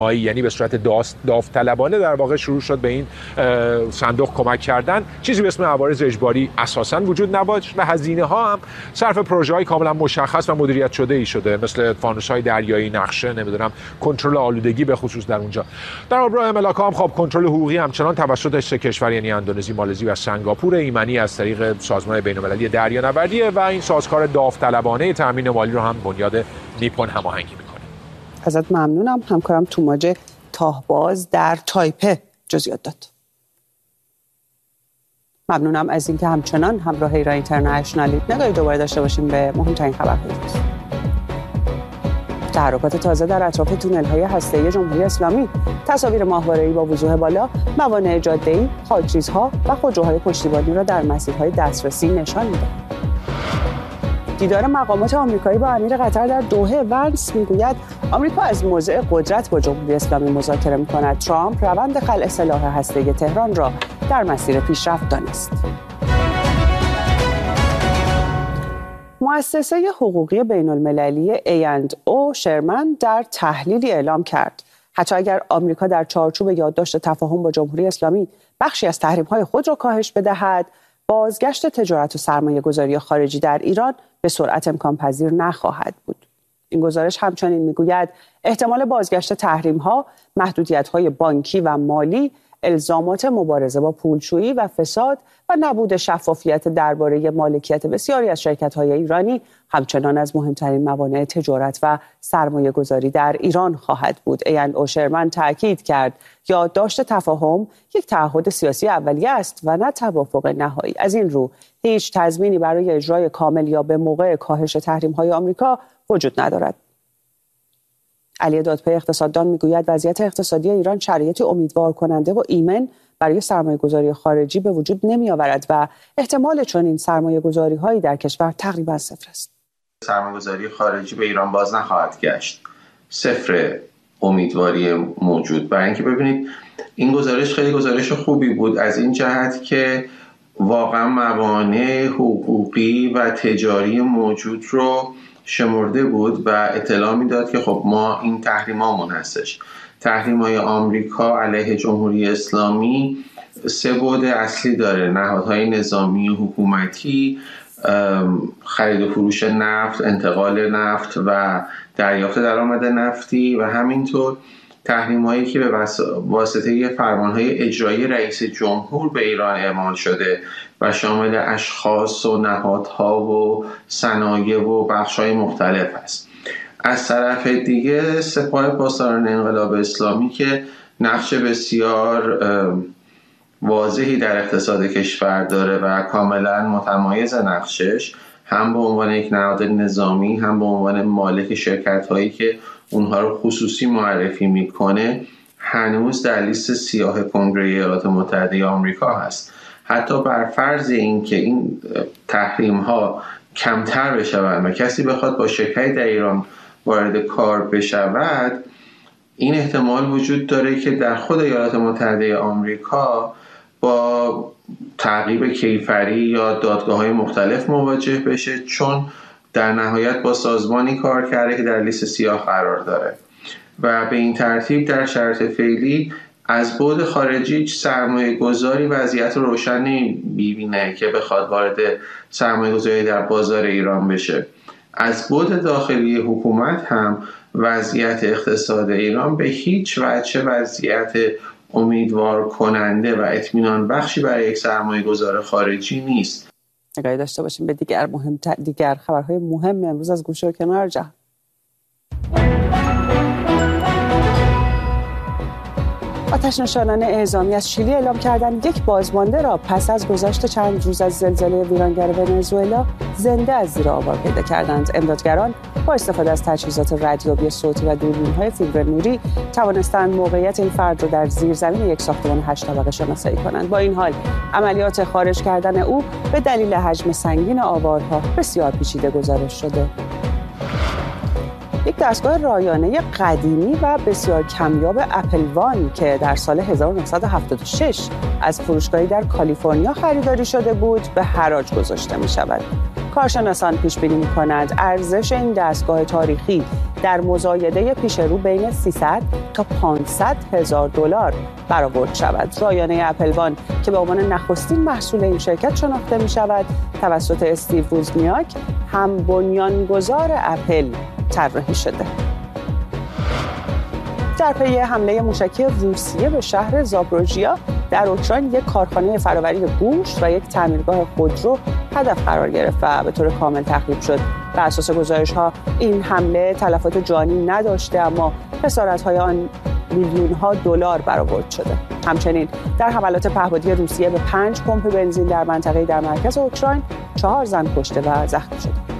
یعنی به صورت داوطلبانه در واقع شروع شد به این صندوق کمک کردن. چیزی به اسم عوارض اجباری اساساً وجود نداشت و هزینه ها هم صرف پروژه‌های کاملا مشخص و مدیریت شده ای شده، مثل فانوس‌های دریایی، نقشه، نمیدونم کنترل آلودگی به خصوص در اونجا. در آبراه ملاکا هم خب کنترل حقوقی همچنان توسط سه کشور یعنی اندونزی، مالزی و سنگاپور ایمنی از طریق سازمان بین‌المللی دریانوردی و این سازکار داوطلبانه تامین مالی رو هم بنیاد نیپون هماهنگی می‌کنه. ازت ممنونم. همکارم توماج تاهباز در تایپه جزئیات داد. ممنونم از اینکه همچنان همراه ایران اینترنشنال نگاهی دوباره داشته باشیم به مهمترین خبرهای روز. تحرکات تازه در اطراف تونل‌های هسته‌ای جمهوری اسلامی، تصاویر ماهواره‌ای با وضوح بالا، موانع جاده‌ای، خاکریزها و خودروهای پشتیبانی را در مسیرهای دسترسی نشان می‌دهد. دیدار مقامات آمریکایی با امیر قطر در دوحه، ونس میگوید آمریکا از موضع قدرت با جمهوری اسلامی مذاکره می‌کند. ترامپ روند خلع سلاح هسته‌ای تهران را در مسیر پیشرفت دانست. مؤسسه حقوقی بین‌المللی A&O شرمن در تحلیلی اعلام کرد حتی اگر آمریکا در چارچوب یادداشت تفاهم با جمهوری اسلامی بخشی از تحریم‌های خود را کاهش بدهد، بازگشت تجارت و سرمایه‌گذاری خارجی در ایران به سرعت امکان پذیر نخواهد بود. این گزارش همچنین میگوید احتمال بازگشت تحریم‌ها، محدودیت‌های بانکی و مالی، الزامات مبارزه با پولشویی و فساد و نبود شفافیت درباره مالکیت بسیاری از شرکت‌های ایرانی همچنان از مهمترین موانع تجارت و سرمایه‌گذاری در ایران خواهد بود. A&O شرمن تاکید کرد یادداشت تفاهم یک تعهد سیاسی اولیه است و نه توافق نهایی. از این رو هیچ تضمینی برای اجرای کامل یا به موقع کاهش تحریم‌های آمریکا وجود ندارد. علی دادپای اقتصاددان میگوید وضعیت اقتصادی ایران شرایطی امیدوار کننده و ایمن برای سرمایه‌گذاری خارجی به وجود نمی‌آورد و احتمال چنین سرمایه‌گذاری‌هایی در کشور تقریباً صفر است. سرمایه‌گذاری خارجی به ایران باز نخواهد گشت. صفر امیدواری موجود. برای اینکه ببینید این گزارش خیلی گزارش خوبی بود از این جهت که واقعا موانع حقوقی و تجاری موجود رو شمرده بود و اطلاع میداد که خب ما این تحریمامون هستش. تحریم‌های آمریکا علیه جمهوری اسلامی سه بعد اصلی داره: نهادهای نظامی و حکومتی، خرید و فروش نفت، انتقال نفت و دریافت درآمد نفتی، و همینطور تحریم‌هایی که به واسطه فرمان‌های اجرایی رئیس جمهور به ایران اعمال شده و شامل اشخاص و نهادها و صنایع و بخش‌های مختلف است. از طرف دیگه سپاه پاسداران انقلاب اسلامی که نقش بسیار واضحی در اقتصاد کشور داره و کاملا متمایز نقشش، هم به عنوان یک نهاد نظامی هم به عنوان مالک شرکت‌هایی که اونها رو خصوصی معرفی میکنه، هنوز در لیست سیاه کنگره ایالات متحده آمریکا هست. حتی بر فرض این که این تحریم ها کمتر بشود و کسی بخواد با شرکتی در ایران وارد کار بشود، این احتمال وجود داره که در خود ایالات متحده آمریکا با تعقیب کیفری یا دادگاه‌های مختلف مواجه بشه، چون در نهایت با سازمانی کار کرده که در لیست سیاه قرار داره و به این ترتیب در شرط فعلی از بعد خارجی سرمایه گذاری وضعیت روشن نمی‌بینه که بخواد وارد سرمایه گذاری در بازار ایران بشه. از بعد داخلی حکومت هم وضعیت اقتصاد ایران به هیچ وجه وضعیت امیدوار کننده و اطمینان بخشی برای یک سرمایه گذار خارجی نیست. نگاهی داشته باشیم به دیگر خبرهای مهم امروز از گوشه و کنار جهان. آتش‌نشانان اعزامی از شیلی اعلام کردند یک بازمانده را پس از گذشت چند روز از زلزله ویرانگر ونزوئلا زنده از زیر آوار پیدا کردند. امدادگران با استفاده از تجهیزات ردیابی صوتی و دوربین‌های فیبر نوری توانستند موقعیت این فرد را در زیرزمین یک ساختمان 8 طبقه شناسایی کنند. با این حال عملیات خارج کردن او به دلیل حجم سنگین آوارها بسیار پیچیده گزارش شده. یک دستگاه رایانه قدیمی و بسیار کمیاب اپل وان که در سال 1976 از فروشگاهی در کالیفرنیا خریداری شده بود به حراج گذاشته می شود. کارشناسان پیش بینی می کنند ارزش این دستگاه تاریخی در مزایده پیش رو بین 300 تا 500 هزار دلار برآورد شود. رایانه اپل وان که به عنوان نخستین محصول این شرکت شناخته می شود توسط استیو ووزنیاک، هم بنیانگذار اپل طراحی شده. در پی حمله موشکی روسیه به شهر زاپوروژیا در اوکراین یک کارخانه فرآوری گوشت و یک تعمیرگاه خودرو هدف قرار گرفت و به طور کامل تخریب شد. بر اساس گزارش‌ها این حمله تلفات جانی نداشته، اما خسارت‌های آن میلیون‌ها دلار برآورد شده. همچنین در حملات پهپادی روسیه به 5 پمپ بنزین در منطقه‌ای در مرکز اوکراین 4 زن کشته و زخمی شده.